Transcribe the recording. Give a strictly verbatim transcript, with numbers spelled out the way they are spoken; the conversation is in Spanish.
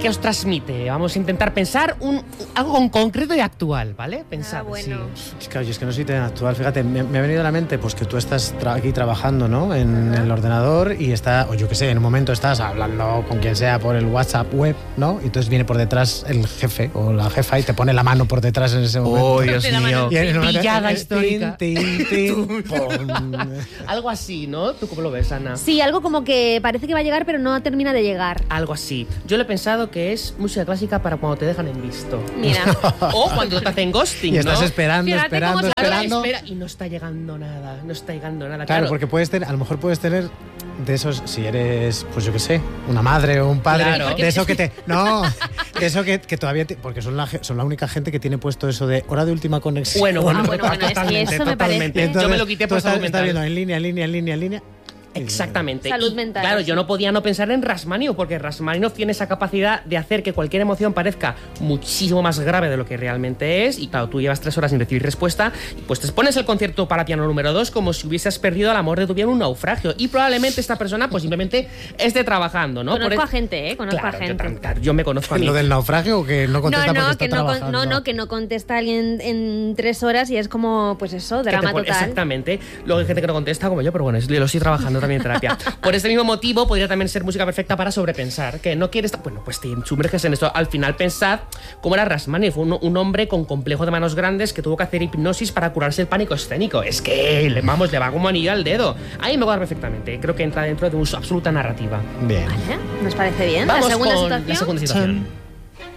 ¿qué os transmite? Vamos a intentar pensar un, algo en concreto y actual, ¿vale? Pensad, ah, bueno. sí. Es que, oye, es que no soy tan actual. Fíjate, me, me ha venido a la mente pues que tú estás tra- aquí trabajando, ¿no? En uh-huh. el ordenador y está, o yo qué sé, en un momento estás hablando con quien sea por el WhatsApp web, ¿no? Y entonces viene por detrás el jefe o la jefa y te pone la mano por detrás en ese momento. ¡Oh, Dios mío! Y en Pillada histórica. Tin, tin, tin, algo así, ¿no? ¿Tú cómo lo ves, Ana? Sí, algo como que parece que va a llegar, pero no termina de llegar. Algo así. Yo lo he pensado que es música clásica para cuando te dejan en visto. Mira. O cuando te hacen ghosting, y estás ¿no? esperando, Fíjate esperando, cómo esperando. Espera, y no está llegando nada, no está llegando nada. Claro, claro, porque puedes tener, a lo mejor puedes tener de esos, si eres, pues yo qué sé, una madre o un padre, claro. de eso que te, no, de eso que, que todavía, te, porque son la, son la única gente que tiene puesto eso de hora de última conexión. Bueno, bueno, ah, bueno, bueno, es que eso me parece. Entonces, yo me lo quité por estás, salud estás mental. viendo en línea, en línea, en línea, en línea. Exactamente. Salud y, mental. Claro, sí. yo no podía no pensar en Rachmaninoff, porque Rachmaninoff tiene esa capacidad de hacer que cualquier emoción parezca muchísimo más grave de lo que realmente es. Y claro, tú llevas tres horas sin recibir respuesta, y pues te pones el concierto para piano número dos como si hubieses perdido el amor de tu vida en un naufragio. Y probablemente esta persona pues simplemente esté trabajando, ¿no? Conozco Por a gente, ¿eh? Conozco claro, a gente. Yo, claro, yo me conozco a mí. ¿Lo del naufragio o que no contesta no, no, porque que está no, trabajando? no, no, que no contesta alguien en tres horas y es como, pues eso, drama pone, total. Exactamente. Luego hay gente que no contesta como yo, pero bueno, lo estoy trabajando también en terapia. Por este mismo motivo podría también ser música perfecta para sobrepensar, que no quieres... Bueno, pues te sumerges en esto. Al final pensad cómo era Rachmaninoff, un, un hombre con complejo de manos grandes que tuvo que hacer hipnosis para curarse el pánico escénico. Es que, vamos, le va como anillo al dedo. Ahí me cuadra perfectamente. Creo que entra dentro de una absoluta narrativa. Bien. Vale, nos parece bien. Vamos la segunda con situación. la segunda situación.